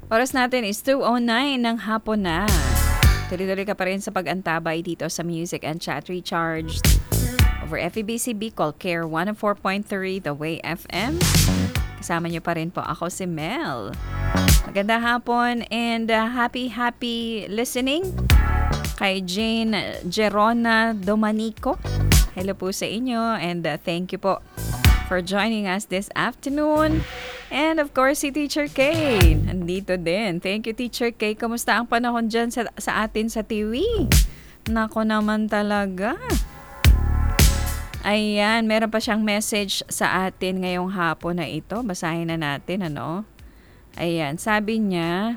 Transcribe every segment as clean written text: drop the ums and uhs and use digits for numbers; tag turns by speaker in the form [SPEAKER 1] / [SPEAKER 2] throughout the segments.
[SPEAKER 1] Oras natin is 2:09 ng hapon na. Tuloy-tuloy ka pa rin sa pag-antabay dito sa Music and Chat Recharged over FEBC Bicol Care 104.3 The Way FM. Kasama niyo pa rin po ako si Mel. Magandang hapon and happy listening kay Jane Gerona Domanico. Hello po sa inyo and thank you po for joining us this afternoon. And of course, si Teacher K. Nandito din. Thank you, Teacher K. Kamusta ang panahon dyan sa atin sa TV? Nako naman talaga. Ayan, meron pa siyang message sa atin ngayong hapon na ito. Basahin na natin, ano? Ayan, sabi niya,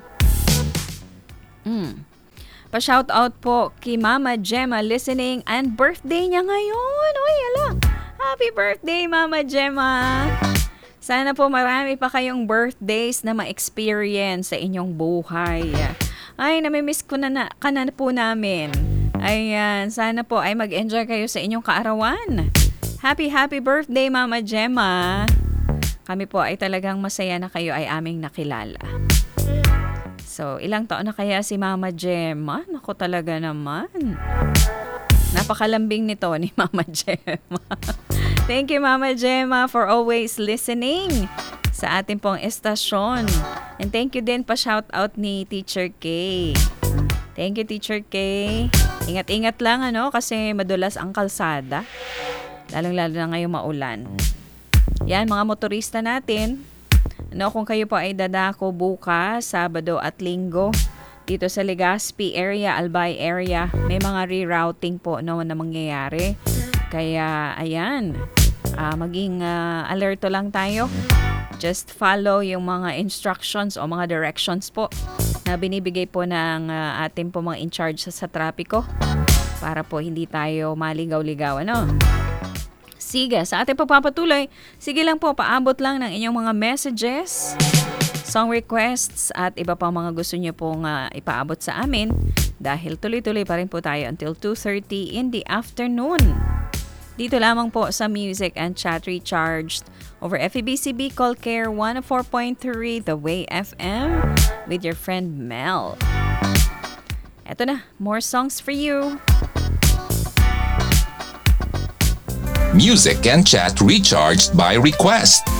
[SPEAKER 1] pa-shoutout po kay Mama Gemma listening and birthday niya ngayon. Uy, ala. Happy birthday, Mama Gemma. Sana po marami pa kayong birthdays na ma-experience sa inyong buhay. Ay, namimiss ko ka na po namin. Ayan, sana po ay mag-enjoy kayo sa inyong kaarawan. Happy birthday, Mama Gemma. Kami po ay talagang masaya na kayo ay aming nakilala. So, ilang taon na kaya si Mama Gemma? Naku talaga naman. Napakalambing nito ni Mama Gemma. Thank you, Mama Gemma, for always listening sa ating pong estasyon. And thank you din pa shoutout ni Teacher K. Thank you, Teacher K. Ingat-ingat lang, kasi madulas ang kalsada. Lalong-lalo na ngayong maulan. Yan, mga motorista natin. Kung kayo po ay dadako bukas, Sabado at Linggo, dito sa Legazpi area, Albay area, may mga rerouting po na mangyayari. Kaya, ayan, maging alerto lang tayo. Just follow yung mga instructions o mga directions po na binibigay po ng ating po mga in-charge sa trapiko para po hindi tayo maligaw-ligaw, Sige, sa ating pagpapatuloy, sige lang po, paabot lang ng inyong mga messages, song requests at iba pang mga gusto nyo pong ipaabot sa amin dahil tuloy-tuloy pa rin po tayo until 2:30 in the afternoon. Dito lamang po sa Music and Chat Recharged over FEBC Bicol Care 104.3 The Way FM with your friend Mel. Eto na, more songs for you.
[SPEAKER 2] Music and Chat Recharged by request.